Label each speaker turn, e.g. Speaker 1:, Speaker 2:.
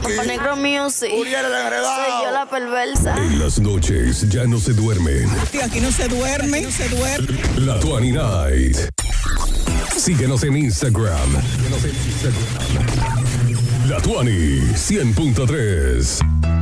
Speaker 1: Negro Music.
Speaker 2: Uriel el enredado.
Speaker 1: Soy yo la perversa.
Speaker 3: En las noches ya no se duerme.
Speaker 4: Aquí no se duerme.
Speaker 3: La 29. Síguenos en Instagram. La 20 100.3.